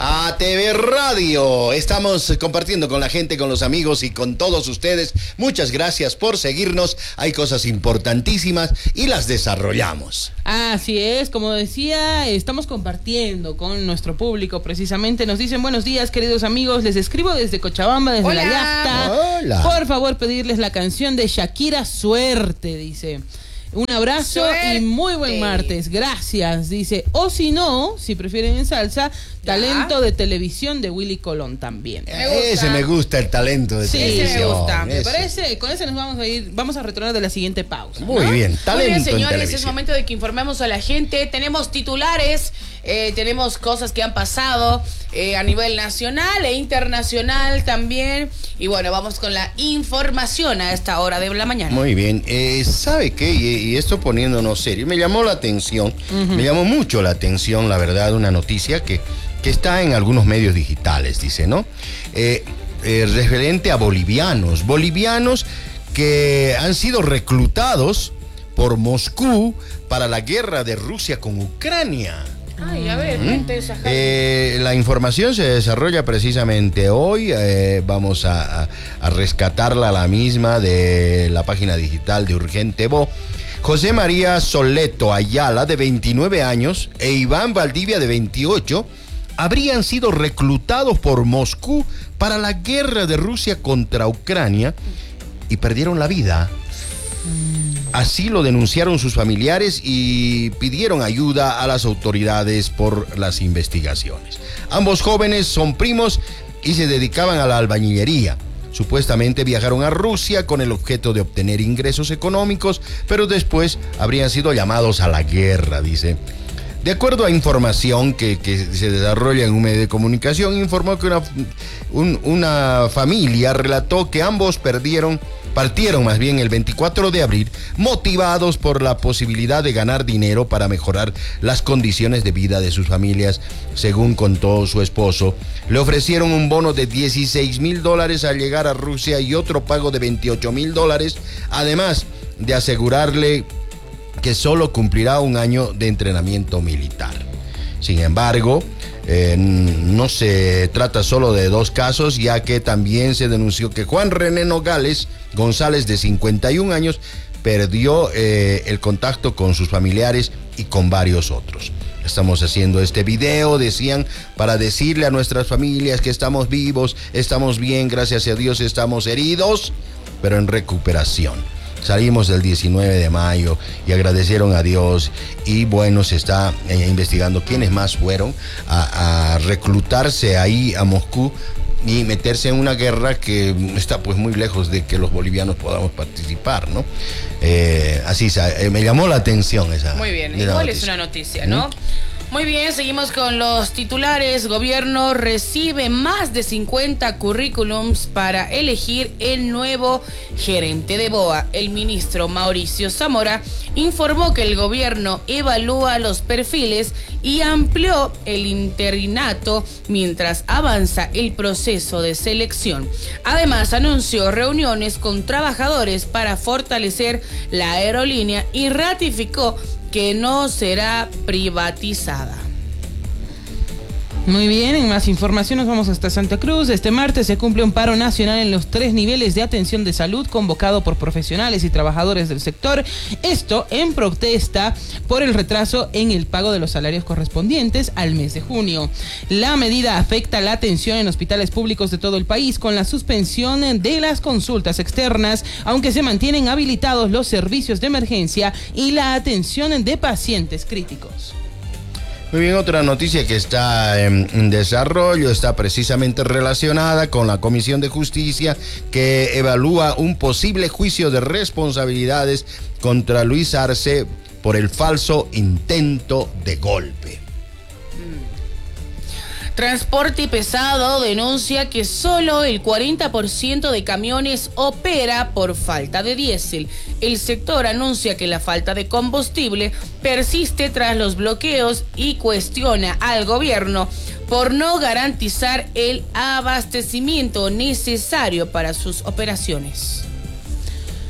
ATV Radio. Estamos compartiendo con la gente, con los amigos y con todos ustedes. Muchas gracias por seguirnos. Hay cosas importantísimas y las desarrollamos. Así es, como decía, estamos compartiendo con nuestro público precisamente. Nos dicen buenos días, queridos amigos. Les escribo desde Cochabamba, desde Hola. la yacta. Hola. Por favor, pedirles la canción de Shakira, Suerte, dice. Un abrazo Suerte. y muy buen martes. Gracias, dice. O si no, si prefieren en salsa, Talento de Televisión de Willy Colón también. Ese me gusta, el talento de Sí, televisión. me gusta. Me parece, con ese nos vamos a ir, vamos a retornar de la siguiente pausa. Muy ¿no? bien, Muy talento bien, en señores, televisión. es momento de que informemos a la gente. Tenemos titulares, tenemos cosas que han pasado a nivel nacional e internacional también. Y bueno, vamos con la información a esta hora de la mañana. Muy bien, ¿sabe qué? Y esto poniéndonos serio, me llamó la atención, me llamó mucho la atención, la verdad, una noticia que está en algunos medios digitales, dice, ¿no? Referente a bolivianos que han sido reclutados por Moscú para la guerra de Rusia con Ucrania. Ay, a ver, cuente esa gente. La información se desarrolla precisamente hoy. Vamos a rescatarla la misma de la página digital de Urgente Bo. José María Soleto Ayala, de 29 años, e Iván Valdivia, de 28, habrían sido reclutados por Moscú para la guerra de Rusia contra Ucrania y perdieron la vida. Así lo denunciaron sus familiares y pidieron ayuda a las autoridades por las investigaciones. Ambos jóvenes son primos y se dedicaban a la albañilería. Supuestamente viajaron a Rusia con el objeto de obtener ingresos económicos, pero después habrían sido llamados a la guerra, dice. De acuerdo a información que se desarrolla en un medio de comunicación, informó que una familia relató que ambos partieron más bien el 24 de abril, motivados por la posibilidad de ganar dinero para mejorar las condiciones de vida de sus familias. Según contó su esposo, le ofrecieron un bono de $16,000 al llegar a Rusia y otro pago de $28,000, además de asegurarle que solo cumplirá un año de entrenamiento militar. Sin embargo, no se trata solo de dos casos, ya que también se denunció que Juan René Nogales González, de 51 años, perdió el contacto con sus familiares y con varios otros. Estamos haciendo este video, decían, para decirle a nuestras familias que estamos vivos, estamos bien, gracias a Dios, estamos heridos, pero en recuperación. Salimos del 19 de mayo y agradecieron a Dios, y bueno, se está investigando quiénes más fueron a reclutarse ahí a Moscú y meterse en una guerra que está pues muy lejos de que los bolivianos podamos participar, ¿no? Así me llamó la atención esa. Muy bien, igual es una noticia, ¿no? Muy bien, seguimos con los titulares. Gobierno recibe más de 50 currículums para elegir el nuevo gerente de BOA. El ministro Mauricio Zamora informó que el gobierno evalúa los perfiles y amplió el interinato mientras avanza el proceso de selección. Además, anunció reuniones con trabajadores para fortalecer la aerolínea y ratificó que no será privatizada. Muy bien, en más información nos vamos hasta Santa Cruz. Este martes se cumple un paro nacional en los 3 niveles de atención de salud convocado por profesionales y trabajadores del sector. Esto en protesta por el retraso en el pago de los salarios correspondientes al mes de junio. La medida afecta la atención en hospitales públicos de todo el país con la suspensión de las consultas externas, aunque se mantienen habilitados los servicios de emergencia y la atención de pacientes críticos. Muy bien, otra noticia que está en desarrollo está precisamente relacionada con la Comisión de Justicia, que evalúa un posible juicio de responsabilidades contra Luis Arce por el falso intento de golpe. Transporte Pesado denuncia que solo el 40% de camiones opera por falta de diésel. El sector anuncia que la falta de combustible persiste tras los bloqueos y cuestiona al gobierno por no garantizar el abastecimiento necesario para sus operaciones.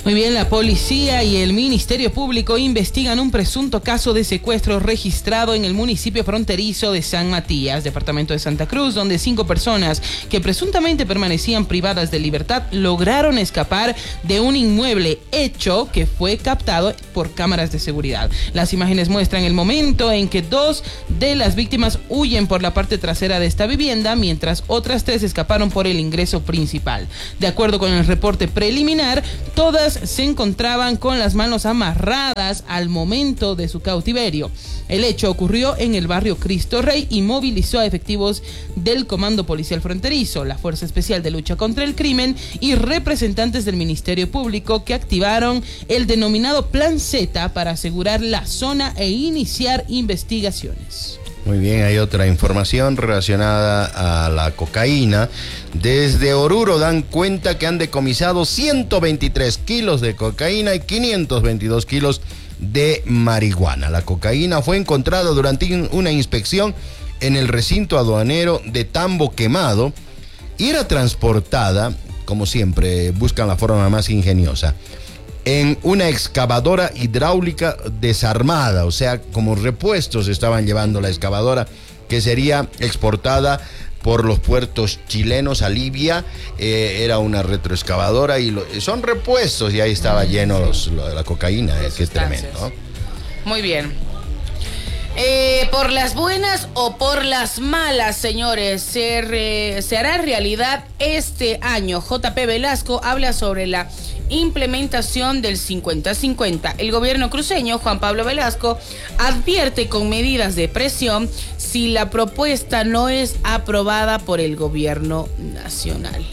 Muy bien, la policía y el Ministerio Público investigan un presunto caso de secuestro registrado en el municipio fronterizo de San Matías, departamento de Santa Cruz, donde 5 personas que presuntamente permanecían privadas de libertad lograron escapar de un inmueble, hecho que fue captado por cámaras de seguridad. Las imágenes muestran el momento en que 2 de las víctimas huyen por la parte trasera de esta vivienda, mientras otras 3 escaparon por el ingreso principal. De acuerdo con el reporte preliminar, todas se encontraban con las manos amarradas al momento de su cautiverio. El hecho ocurrió en el barrio Cristo Rey y movilizó a efectivos del Comando Policial Fronterizo, la Fuerza Especial de Lucha contra el Crimen y representantes del Ministerio Público, que activaron el denominado Plan Z para asegurar la zona e iniciar investigaciones. Muy bien, hay otra información relacionada a la cocaína. Desde Oruro dan cuenta que han decomisado 123 kilos de cocaína y 522 kilos de marihuana. La cocaína fue encontrada durante una inspección en el recinto aduanero de Tambo Quemado y era transportada, como siempre, buscan la forma más ingeniosa, en una excavadora hidráulica desarmada, o sea, como repuestos estaban llevando la excavadora, que sería exportada por los puertos chilenos a Libia. Era una retroexcavadora y son repuestos, y ahí estaba lleno la cocaína, que es tremendo, ¿no? Muy bien. Por las buenas o por las malas, señores, se hará realidad este año. JP Velasco habla sobre la implementación del 50-50. El gobierno cruceño, Juan Pablo Velasco, advierte con medidas de presión si la propuesta no es aprobada por el gobierno nacional.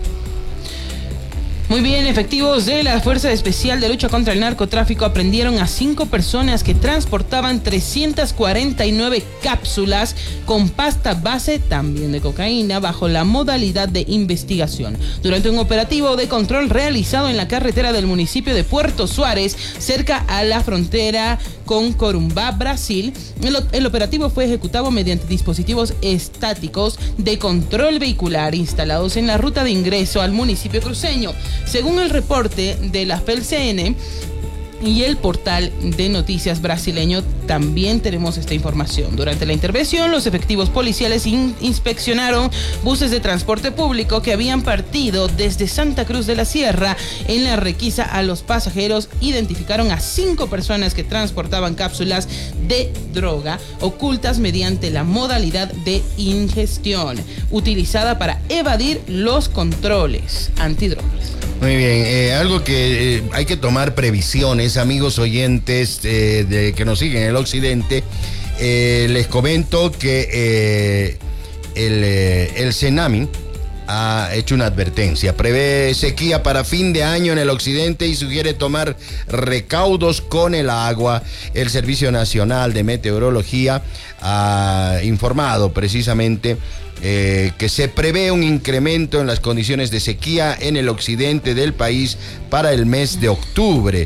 Muy bien, efectivos de la Fuerza Especial de Lucha contra el Narcotráfico aprendieron a 5 personas que transportaban 349 cápsulas con pasta base, también de cocaína, bajo la modalidad de investigación. Durante un operativo de control realizado en la carretera del municipio de Puerto Suárez, cerca a la frontera con Corumbá, Brasil, el operativo fue ejecutado mediante dispositivos estáticos de control vehicular instalados en la ruta de ingreso al municipio cruceño. Según el reporte de la FELCN y el portal de noticias brasileño, también tenemos esta información. Durante la intervención, los efectivos policiales inspeccionaron buses de transporte público que habían partido desde Santa Cruz de la Sierra. En la requisa a los pasajeros, identificaron a 5 personas que transportaban cápsulas de droga ocultas mediante la modalidad de ingestión, utilizada para evadir los controles antidrogas. Muy bien, algo que hay que tomar previsiones, amigos oyentes que nos siguen en el occidente. Les comento que el Senami ha hecho una advertencia. Prevé sequía para fin de año en el occidente y sugiere tomar recaudos con el agua. El Servicio Nacional de Meteorología ha informado precisamente que se prevé un incremento en las condiciones de sequía en el occidente del país para el mes de octubre.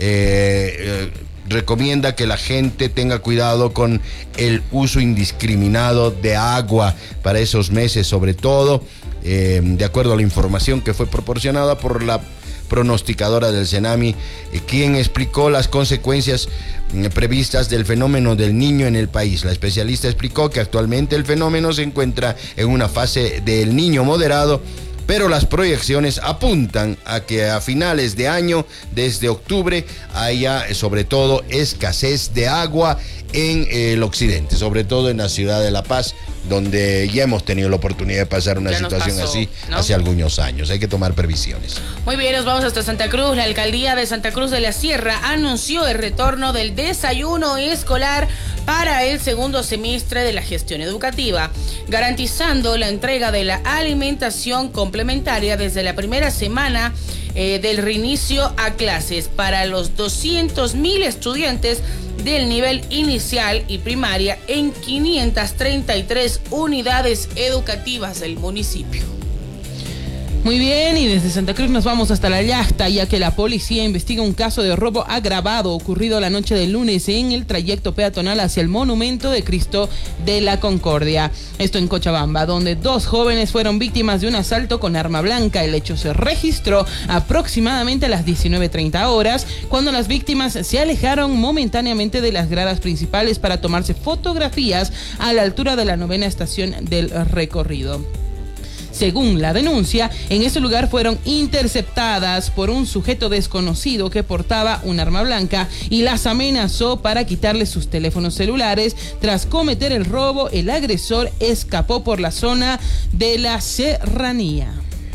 Recomienda que la gente tenga cuidado con el uso indiscriminado de agua para esos meses, sobre todo, de acuerdo a la información que fue proporcionada por la pronosticadora del Senami, quien explicó las consecuencias previstas del fenómeno del Niño en el país. La especialista explicó que actualmente el fenómeno se encuentra en una fase del Niño moderado, pero las proyecciones apuntan a que a finales de año, desde octubre, haya sobre todo escasez de agua en el occidente, sobre todo en la ciudad de La Paz, donde ya hemos tenido la oportunidad de pasar una situación así, ¿no?, hace algunos años. Hay que tomar previsiones. Muy bien, nos vamos hasta Santa Cruz. La alcaldía de Santa Cruz de la Sierra anunció el retorno del desayuno escolar para el segundo semestre de la gestión educativa, garantizando la entrega de la alimentación complementaria desde la primera semana del reinicio a clases para los 200.000 estudiantes del nivel inicial y primaria en 533 unidades educativas del municipio. Muy bien, y desde Santa Cruz nos vamos hasta La Llacta, ya que la policía investiga un caso de robo agravado ocurrido la noche del lunes en el trayecto peatonal hacia el Monumento de Cristo de la Concordia. Esto en Cochabamba, donde 2 jóvenes fueron víctimas de un asalto con arma blanca. El hecho se registró aproximadamente a las 19:30 horas, cuando las víctimas se alejaron momentáneamente de las gradas principales para tomarse fotografías a la altura de la 9ª estación del recorrido. Según la denuncia, en ese lugar fueron interceptadas por un sujeto desconocido que portaba un arma blanca y las amenazó para quitarles sus teléfonos celulares. Tras cometer el robo, el agresor escapó por la zona de la serranía.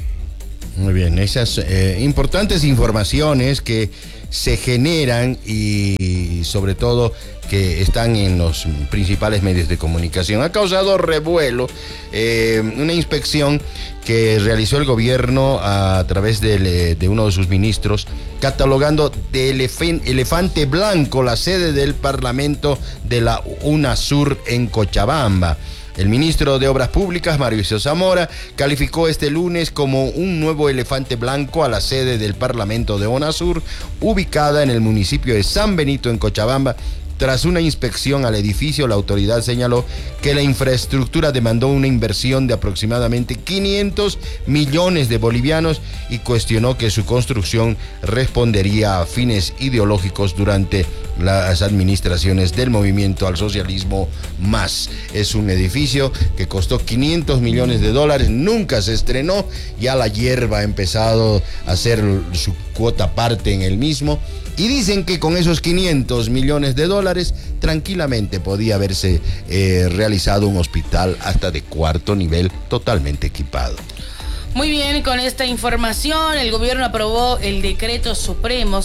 Muy bien, esas importantes informaciones que se generan y sobre todo que están en los principales medios de comunicación. Ha causado revuelo una inspección que realizó el gobierno a través de uno de sus ministros, catalogando de elefante blanco la sede del Parlamento de la UNASUR en Cochabamba. El ministro de Obras Públicas, Mauricio Zamora, calificó este lunes como un nuevo elefante blanco a la sede del Parlamento de UNASUR, ubicada en el municipio de San Benito, en Cochabamba. Tras una inspección al edificio, la autoridad señaló que la infraestructura demandó una inversión de aproximadamente 500 millones de bolivianos y cuestionó que su construcción respondería a fines ideológicos durante las administraciones del movimiento al socialismo más. Es un edificio que costó 500 millones de dólares, nunca se estrenó, ya la hierba ha empezado a hacer su cuota parte en el mismo. Y dicen que con esos 500 millones de dólares tranquilamente podía haberse realizado un hospital hasta de 4º nivel totalmente equipado. Muy bien, con esta información el gobierno aprobó el decreto supremo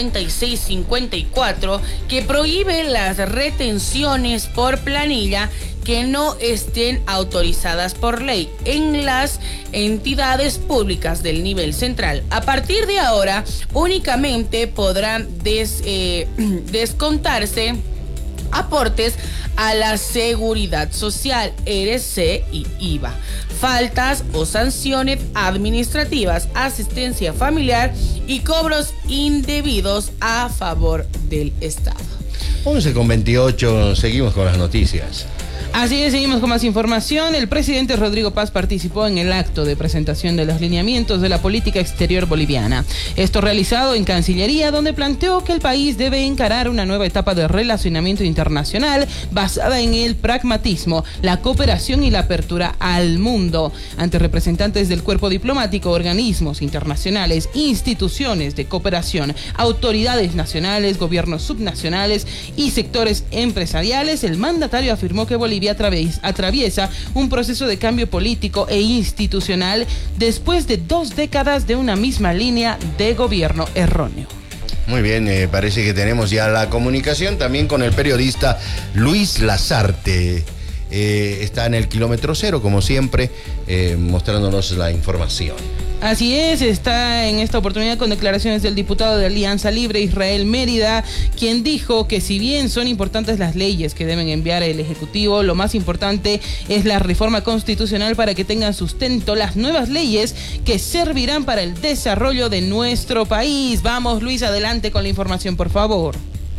5654 que prohíbe las retenciones por planilla que no estén autorizadas por ley en las entidades públicas del nivel central. A partir de ahora, únicamente podrán descontarse aportes a la seguridad social, ERC y IVA, faltas o sanciones administrativas, asistencia familiar y cobros indebidos a favor del Estado. 11:28, seguimos con las noticias. Así es, seguimos con más información. El presidente Rodrigo Paz participó en el acto de presentación de los lineamientos de la política exterior boliviana. Esto realizado en Cancillería, donde planteó que el país debe encarar una nueva etapa de relacionamiento internacional basada en el pragmatismo, la cooperación y la apertura al mundo. Ante representantes del cuerpo diplomático, organismos internacionales, instituciones de cooperación, autoridades nacionales, gobiernos subnacionales y sectores empresariales, el mandatario afirmó que Bolivia atraviesa un proceso de cambio político e institucional después de 2 décadas de una misma línea de gobierno erróneo. Muy bien, parece que tenemos ya la comunicación también con el periodista Luis Lazarte. Está en el kilómetro cero, como siempre, mostrándonos la información. Así es, está en esta oportunidad con declaraciones del diputado de Alianza Libre, Israel Mérida, quien dijo que si bien son importantes las leyes que deben enviar el Ejecutivo, lo más importante es la reforma constitucional para que tengan sustento las nuevas leyes que servirán para el desarrollo de nuestro país. Vamos, Luis, adelante con la información, por favor.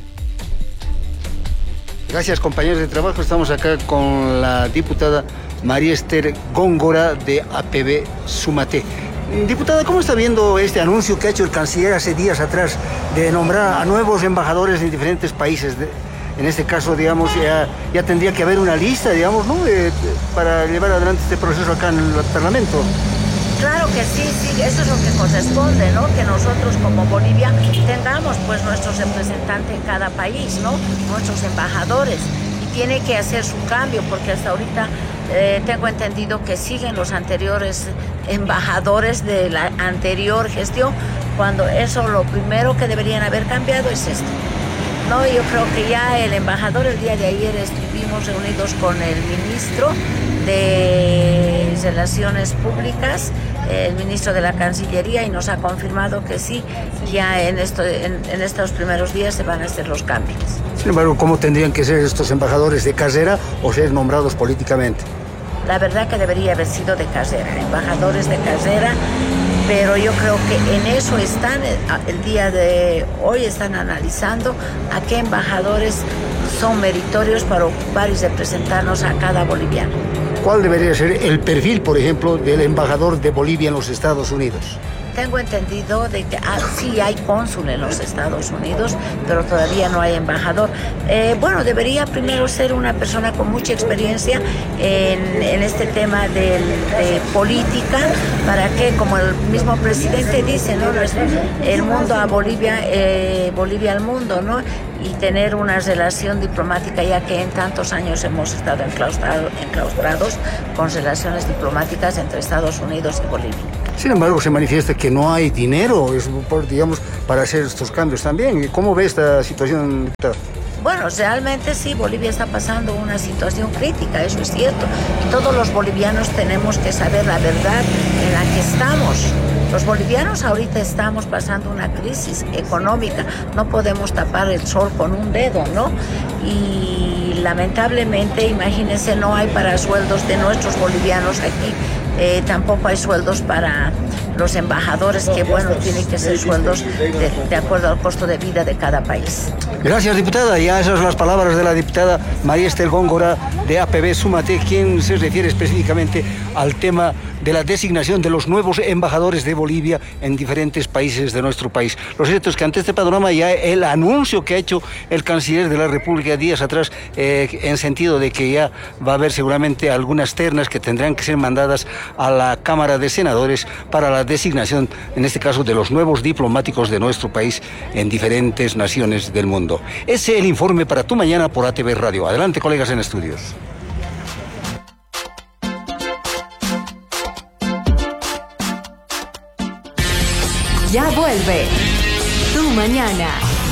Gracias, compañeros de trabajo. Estamos acá con la diputada María Esther Góngora de APB Sumaté. Diputada, ¿cómo está viendo este anuncio que ha hecho el canciller hace días atrás de nombrar a nuevos embajadores en diferentes países? En este caso, digamos, ya tendría que haber una lista, digamos, ¿no? Para llevar adelante este proceso acá en el Parlamento. Claro que sí, eso es lo que corresponde, ¿no? Que nosotros como Bolivia tengamos pues nuestros representantes en cada país, ¿no? Nuestros embajadores. Y tiene que hacer su cambio porque hasta ahorita tengo entendido que siguen los anteriores embajadores de la anterior gestión, cuando eso lo primero que deberían haber cambiado es esto. No, yo creo que ya el embajador el día de ayer estuvimos reunidos con el ministro de Relaciones Públicas, el ministro de la Cancillería, y nos ha confirmado que sí, ya en estos primeros días se van a hacer los cambios. Sin embargo, ¿cómo tendrían que ser estos embajadores? ¿De carrera o ser nombrados políticamente? La verdad que debería haber sido de carrera, embajadores de carrera, pero yo creo que en eso están, el día de hoy están analizando a qué embajadores son meritorios para ocupar y representarnos a cada boliviano. ¿Cuál debería ser el perfil, por ejemplo, del embajador de Bolivia en los Estados Unidos? Tengo entendido de que sí hay cónsul en los Estados Unidos, pero todavía no hay embajador. Bueno, debería primero ser una persona con mucha experiencia en este tema de política, para que, como el mismo presidente dice, ¿no? El mundo a Bolivia, Bolivia al mundo, ¿no? Y tener una relación diplomática, ya que en tantos años hemos estado enclaustrados con relaciones diplomáticas entre Estados Unidos y Bolivia. Sin embargo, se manifiesta que no hay dinero, digamos, para hacer estos cambios también. ¿Cómo ve esta situación, diputada? Bueno, realmente sí, Bolivia está pasando una situación crítica, eso es cierto. Y todos los bolivianos tenemos que saber la verdad en la que estamos. Los bolivianos ahorita estamos pasando una crisis económica, no podemos tapar el sol con un dedo, ¿no? Y lamentablemente, imagínense, no hay para sueldos de nuestros bolivianos aquí. Tampoco hay sueldos para los embajadores, que bueno, tienen que ser sueldos de acuerdo al costo de vida de cada país. Gracias, diputada. Ya esas son las palabras de la diputada María Esther Góngora de APB Súmate, quien se refiere específicamente al tema de la designación de los nuevos embajadores de Bolivia en diferentes países de nuestro país. Lo cierto es que ante este panorama, ya el anuncio que ha hecho el canciller de la República días atrás, en sentido de que ya va a haber seguramente algunas ternas que tendrán que ser mandadas a la Cámara de Senadores para la designación, en este caso, de los nuevos diplomáticos de nuestro país en diferentes naciones del mundo. Ese es el informe para Tu Mañana por ATV Radio. Adelante, colegas en estudios. Ya vuelve Tu Mañana.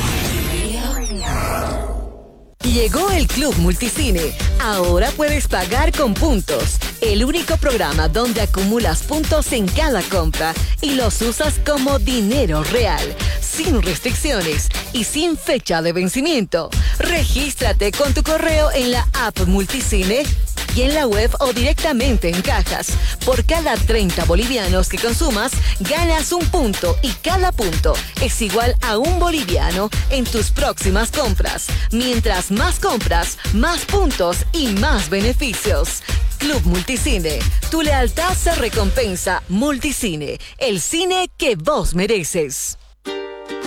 Llegó el Club Multicine. Ahora puedes pagar con puntos. El único programa donde acumulas puntos en cada compra y los usas como dinero real, sin restricciones y sin fecha de vencimiento. Regístrate con tu correo en la app Multicine y en la web o directamente en cajas. Por cada 30 bolivianos que consumas, ganas un punto y cada punto es igual a un boliviano en tus próximas compras. Mientras más compras, más puntos y más beneficios. Club Multicine. Tu lealtad se recompensa. Multicine, el cine que vos mereces.